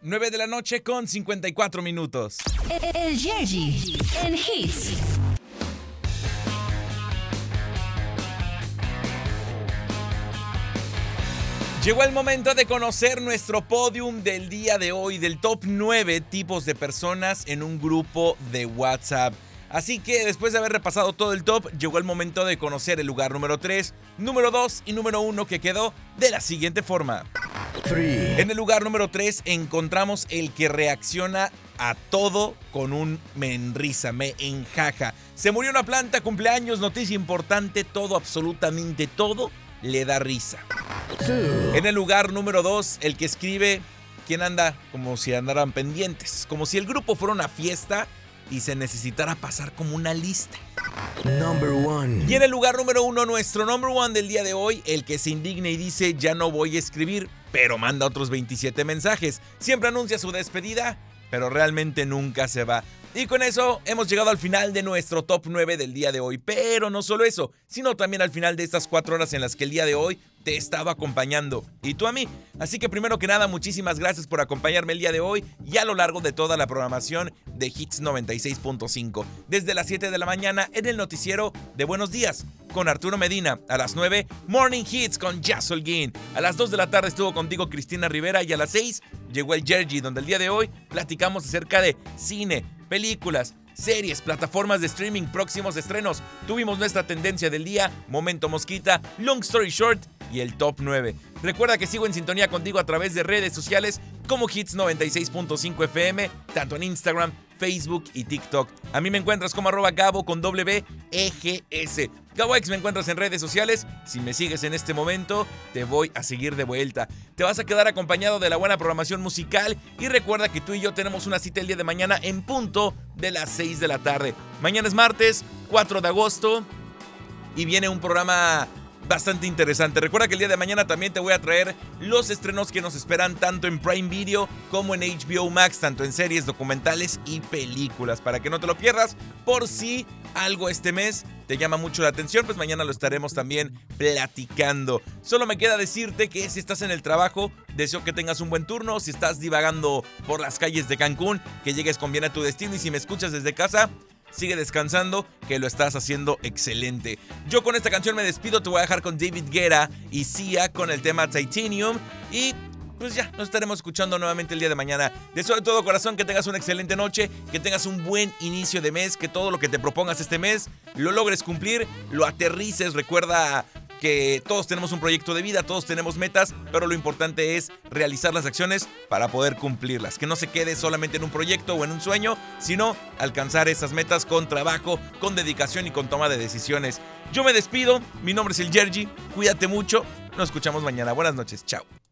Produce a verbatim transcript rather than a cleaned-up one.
nueve de la noche con cincuenta y cuatro minutos. El Yerji en Hits. Llegó el momento de conocer nuestro podium del día de hoy, del top nueve tipos de personas en un grupo de WhatsApp. Así que después de haber repasado todo el top, llegó el momento de conocer el lugar número tres, número dos y número uno, que quedó de la siguiente forma. tres. En el lugar número tres encontramos el que reacciona a todo con un me enrisa, me enjaja. Se murió una planta, cumpleaños, noticia importante, todo, absolutamente todo, le da risa. dos. En el lugar número dos, el que escribe, quien anda como si andaran pendientes, como si el grupo fuera una fiesta y se necesitara pasar como una lista. Number one. Y en el lugar número uno, nuestro number one del día de hoy, el que se indigna y dice, ya no voy a escribir, pero manda otros veintisiete mensajes. Siempre anuncia su despedida, pero realmente nunca se va. Y con eso hemos llegado al final de nuestro top nueve del día de hoy. Pero no solo eso, sino también al final de estas cuatro horas en las que el día de hoy te he estado acompañando, y tú a mí. Así que primero que nada, muchísimas gracias por acompañarme el día de hoy y a lo largo de toda la programación de Hits noventa y seis punto cinco. Desde las siete de la mañana en el noticiero de Buenos Días con Arturo Medina. A las nueve, Morning Hits con Jazz Holguín. A las dos de la tarde estuvo contigo Cristina Rivera y a las seis llegó el Yerji, donde el día de hoy platicamos acerca de cine, películas, series, plataformas de streaming, próximos estrenos. Tuvimos nuestra tendencia del día, Momento Mosquita, Long Story Short y el top nueve. Recuerda que sigo en sintonía contigo a través de redes sociales como Hits noventa y seis punto cinco F M, tanto en Instagram, Facebook y TikTok. A mí me encuentras como arroba Gabo con W E G S. GaboX me encuentras en redes sociales. Si me sigues en este momento, te voy a seguir de vuelta. Te vas a quedar acompañado de la buena programación musical y recuerda que tú y yo tenemos una cita el día de mañana en punto de las seis de la tarde. Mañana es martes, cuatro de agosto y viene un programa bastante interesante. Recuerda que el día de mañana también te voy a traer los estrenos que nos esperan tanto en Prime Video como en H B O Max, tanto en series, documentales y películas, para que no te lo pierdas. Por si algo este mes te llama mucho la atención, pues mañana lo estaremos también platicando. Solo me queda decirte que si estás en el trabajo, deseo que tengas un buen turno. Si estás divagando por las calles de Cancún, que llegues con bien a tu destino. Y si me escuchas desde casa, sigue descansando, que lo estás haciendo excelente. Yo con esta canción me despido. Te voy a dejar con David Guetta y Sia con el tema Titanium. Y pues ya, nos estaremos escuchando nuevamente el día de mañana. Deseo de todo corazón que tengas una excelente noche, que tengas un buen inicio de mes, que todo lo que te propongas este mes lo logres cumplir, lo aterrices. Recuerda que todos tenemos un proyecto de vida, todos tenemos metas, pero lo importante es realizar las acciones para poder cumplirlas. Que no se quede solamente en un proyecto o en un sueño, sino alcanzar esas metas con trabajo, con dedicación y con toma de decisiones. Yo me despido, mi nombre es el Yerji, cuídate mucho, nos escuchamos mañana. Buenas noches, chao.